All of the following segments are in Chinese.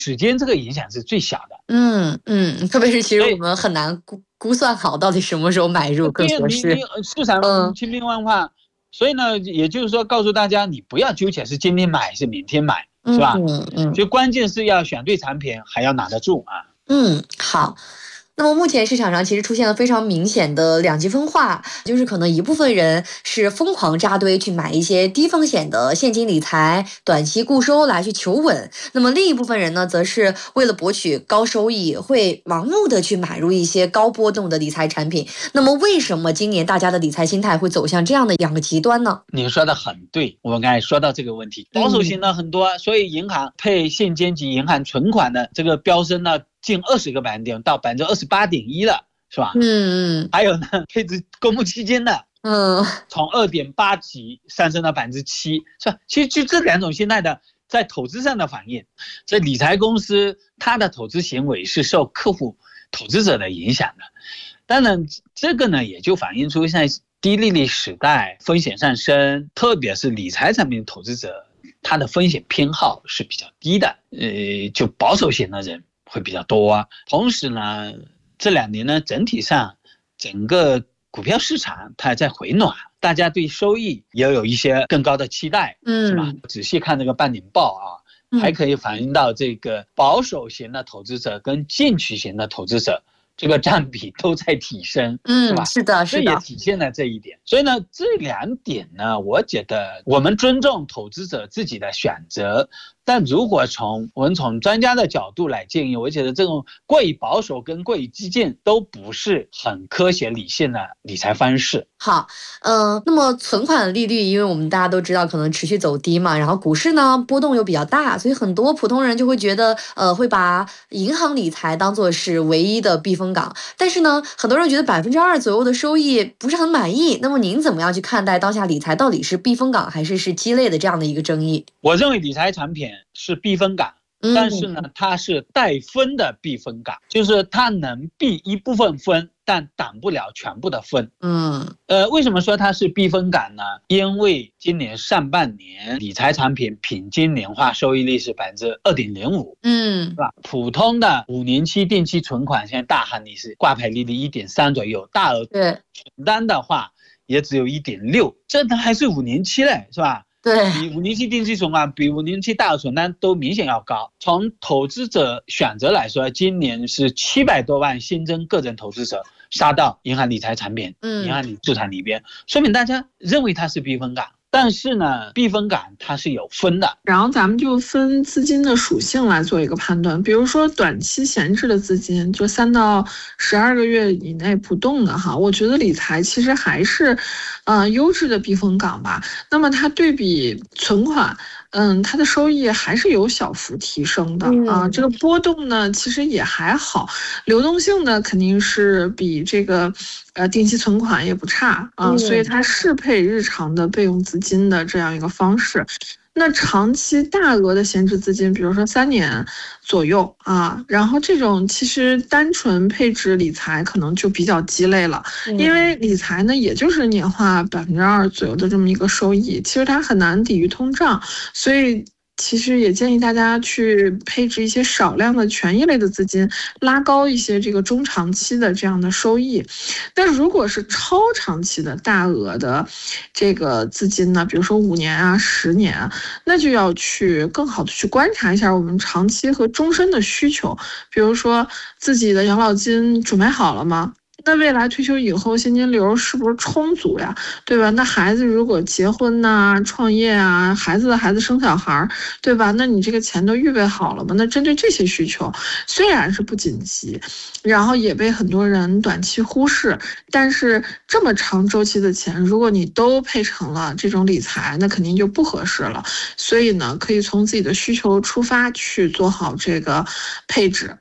时间这个影响是最小的。 特别是其实我们很难估算好到底什么时候买入更合适。 市场千变万化，所以呢，也就是说告诉大家，你不要纠结是今天买还是明天买，是吧？就关键是要选对产品，还要拿得住啊。 好。那么目前市场上其实出现了非常明显的两极分化，就是可能一部分人是疯狂扎堆去买一些低风险的现金理财、短期固收来去求稳，那么另一部分人呢，则是为了博取高收益，会盲目的去买入一些高波动的理财产品。那么为什么今年大家的理财心态会走向这样的两个极端呢？ 你说的很对，我们刚才说到这个问题，保守型的很多，所以银行配现金及银行存款的这个飙升呢，近20个百分点到28.1%了，是吧？还有呢，配置公募基金的，从2.8几上升到7%，是吧？其实就这两种心态的在投资上的反应，这理财公司它的投资行为是受客户投资者的影响的。当然，这个呢也就反映出现在低利率时代风险上升，特别是理财产品投资者，他的风险偏好是比较低的，就保守型的人会比较多。同时呢，这2年呢，整体上整个股票市场它在回暖，大家对收益也有一些更高的期待，是吧？仔细看这个半年报啊，还可以反映到这个保守型的投资者跟进取型的投资者这个占比都在提升，是吧？ 是的， 这也体现了这一点。所以呢，这2点呢，我觉得我们尊重投资者自己的选择，但如果我们从专家的角度来建议，我觉得这种过于保守跟过于激进都不是很科学理性的理财方式。 好，那么存款的利率，因为我们大家都知道可能持续走低嘛，然后股市呢波动又比较大，所以很多普通人就会觉得，会把银行理财当作是唯一的避风港。但是呢，很多人觉得2%左右的收益不是很满意。那么您怎么样去看待当下理财到底是避风港还是鸡肋的这样的一个争议？ 我认为理财产品是避风港。但是呢，它是带分的避风港，就是它能避一部分分，但挡不了全部的分。为什么说它是避风港呢？因为今年上半年理财产品平均年化收益率是2.05%，是吧？普通的5年期定期存款现在大行利是挂牌利率1.3左右，大额存单的话也只有1.6，这还是5年期嘞，是吧？ 对， 比5年期定期存款比5年期大额存单都明显要高。从投资者选择来说，今年是700多万新增个人投资者杀到银行理财产品、银行理资产里边，说明大家认为它是避风港。但是呢，避风港它是有分的， 然后咱们就分资金的属性来做一个判断。比如说短期闲置的资金，就3到12个月以内不动的哈，我觉得理财其实还是，优质的避风港吧。那么它对比存款，它的收益还是有小幅提升的啊。这个波动呢，其实也还好，流动性呢肯定是比这个定期存款也不差啊，所以它适配日常的备用资金的这样一个方式。那长期大额的闲置资金，比如说3年左右啊，然后这种其实单纯配置理财可能就比较鸡肋了，因为理财呢也就是年化2%左右的这么一个收益，其实它很难抵御通胀，所以其实也建议大家去配置一些少量的权益类的资金，拉高一些这个中长期的这样的收益。但如果是超长期的大额的这个资金呢，比如说5年啊、10年啊，那就要去更好的去观察一下我们长期和终身的需求，比如说自己的养老金准备好了吗？那未来退休以后现金流是不是充足呀？对吧？那孩子如果结婚呐、创业啊，孩子的孩子生小孩，对吧？那你这个钱都预备好了吗？那针对这些需求，虽然是不紧急，然后也被很多人短期忽视，但是这么长周期的钱，如果你都配成了这种理财，那肯定就不合适了。所以呢，可以从自己的需求出发去做好这个配置。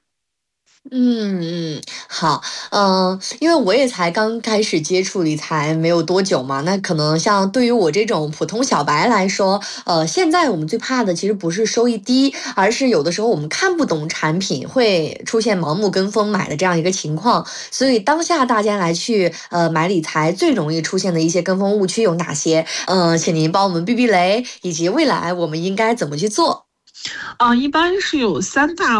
好，因为我也才刚开始接触理财没有多久嘛，那可能像对于我这种普通小白来说，现在我们最怕的其实不是收益低，而是有的时候我们看不懂产品，会出现盲目跟风买的这样一个情况。所以当下大家来去买理财最容易出现的一些跟风误区有哪些？请您帮我们避避雷，以及未来我们应该怎么去做？ 一般是有3大